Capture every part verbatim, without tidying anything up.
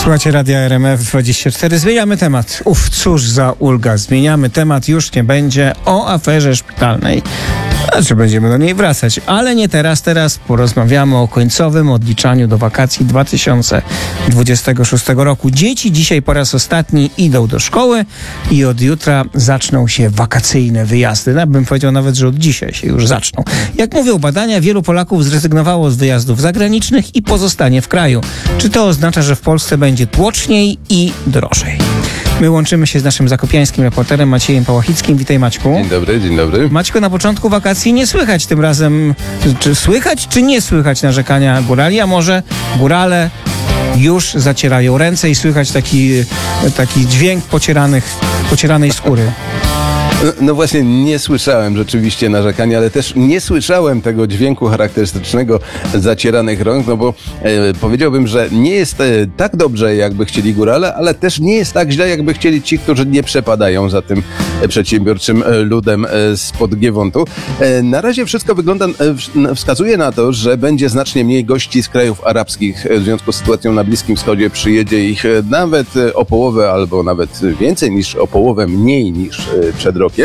Słuchajcie Radia R M F dwadzieścia cztery. Zmieniamy temat. Uf, cóż za ulga. Zmieniamy temat. Już nie będzie o aferze szpitalnej. Znaczy będziemy do niej wracać, ale nie teraz. Teraz porozmawiamy o końcowym odliczaniu do wakacji dwa tysiące dwudziestego szóstego roku. Dzieci dzisiaj po raz ostatni idą do szkoły i od jutra zaczną się wakacyjne wyjazdy. Ja bym powiedział nawet, że od dzisiaj się już zaczną. Jak mówią badania, wielu Polaków zrezygnowało z wyjazdów zagranicznych i pozostanie w kraju. Czy to oznacza, że w Polsce będzie tłoczniej i drożej? My łączymy się z naszym zakopiańskim reporterem Maciejem Pałachickim. Witaj, Maćku. Dzień dobry, dzień dobry. Maćku, na początku wakacji nie słychać tym razem, czy słychać, czy nie słychać narzekania górali, a może górale już zacierają ręce i słychać taki, taki dźwięk pocieranych, pocieranej skóry. No, no właśnie nie słyszałem rzeczywiście narzekania, ale też nie słyszałem tego dźwięku charakterystycznego zacieranych rąk, no bo e, powiedziałbym, że nie jest e, tak dobrze, jakby chcieli górale, ale też nie jest tak źle, jakby chcieli ci, którzy nie przepadają za tym e, przedsiębiorczym e, ludem e, spod Giewontu. E, na razie wszystko wygląda, e, wskazuje na to, że będzie znacznie mniej gości z krajów arabskich. E, w związku z sytuacją na Bliskim Wschodzie przyjedzie ich e, nawet e, o połowę albo nawet więcej niż o połowę mniej niż e, przed rokiem.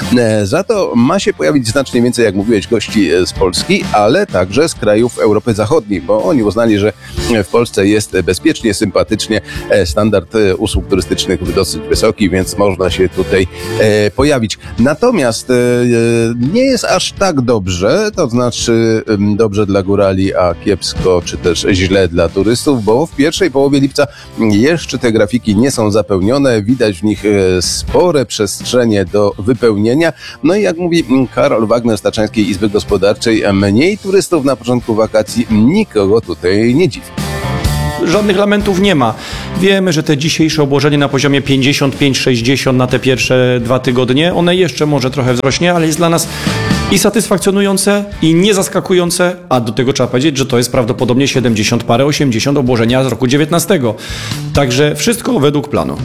Za to ma się pojawić znacznie więcej, jak mówiłeś, gości z Polski, ale także z krajów Europy Zachodniej, bo oni uznali, że w Polsce jest bezpiecznie, sympatycznie, standard usług turystycznych dosyć wysoki, więc można się tutaj pojawić. Natomiast nie jest aż tak dobrze, to znaczy dobrze dla górali, a kiepsko czy też źle dla turystów, bo w pierwszej połowie lipca jeszcze te grafiki nie są zapełnione, widać w nich spore przestrzenie do wypełnienia. No i jak mówi Karol Wagner z Tatrzańskiej Izby Gospodarczej, mniej turystów na początku wakacji nikogo tutaj nie dziwi. Żadnych lamentów nie ma. Wiemy, że te dzisiejsze obłożenie na poziomie pięćdziesiąt pięć sześćdziesiąt na te pierwsze dwa tygodnie, one jeszcze może trochę wzrośnie, ale jest dla nas i satysfakcjonujące, i niezaskakujące, a do tego trzeba powiedzieć, że to jest prawdopodobnie siedemdziesiąt parę, osiemdziesiąt obłożenia z roku dziewiętnastego. Także wszystko według planu.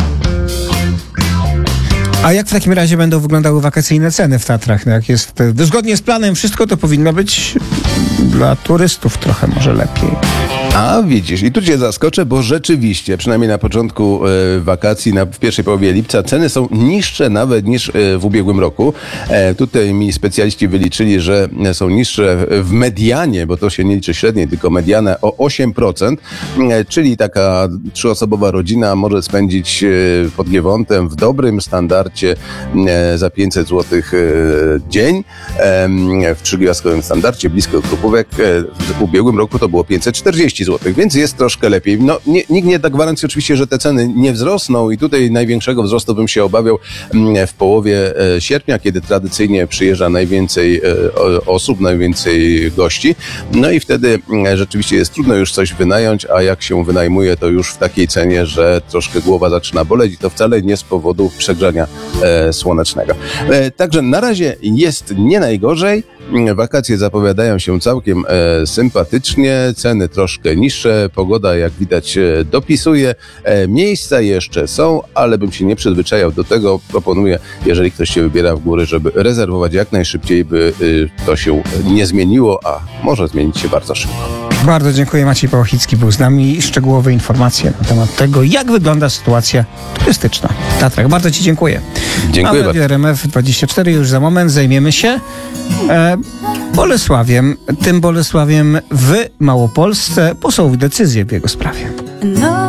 A jak w takim razie będą wyglądały wakacyjne ceny w Tatrach? No jak jest zgodnie z planem wszystko, to powinno być dla turystów trochę może lepiej. A widzisz, i tu cię zaskoczę, bo rzeczywiście, przynajmniej na początku e, wakacji, na, w pierwszej połowie lipca, ceny są niższe nawet niż e, w ubiegłym roku. E, tutaj mi specjaliści wyliczyli, że są niższe w medianie, bo to się nie liczy średniej, tylko medianę o osiem procent, e, czyli taka trzyosobowa rodzina może spędzić e, pod Giewontem w dobrym standardzie e, za pięćset złotych e, dzień, e, w trzygwiazdkowym standardzie blisko Krupówek. E, w ubiegłym roku to było pięćset czterdzieści złotych, więc jest troszkę lepiej. No, nie, nikt nie da gwarancji oczywiście, że te ceny nie wzrosną i tutaj największego wzrostu bym się obawiał w połowie sierpnia, kiedy tradycyjnie przyjeżdża najwięcej osób, najwięcej gości. No i wtedy rzeczywiście jest trudno już coś wynająć, a jak się wynajmuje, to już w takiej cenie, że troszkę głowa zaczyna boleć i to wcale nie z powodu przegrzania słonecznego. Także na razie jest nie najgorzej. Wakacje zapowiadają się całkiem e, sympatycznie, ceny troszkę niższe, pogoda jak widać e, dopisuje, e, miejsca jeszcze są, ale bym się nie przyzwyczajał do tego. Proponuję, jeżeli ktoś się wybiera w góry, żeby rezerwować jak najszybciej, by e, to się nie zmieniło, a może zmienić się bardzo szybko. Bardzo dziękuję. Maciej Pałachicki był z nami i szczegółowe informacje na temat tego, jak wygląda sytuacja turystyczna w Tatrach. Bardzo Ci dziękuję. Dziękuję bardzo. R M F dwadzieścia cztery już za moment zajmiemy się e, Bolesławiem. Tym Bolesławiem w Małopolsce, bo są decyzje w jego sprawie. No.